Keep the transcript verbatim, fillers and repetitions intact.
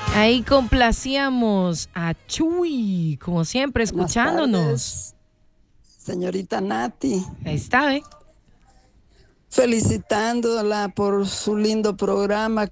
Ahí complacíamos a Chuy, como siempre, escuchándonos. Buenas tardes, señorita Nati. Ahí está, ¿eh? Felicitándola por su lindo programa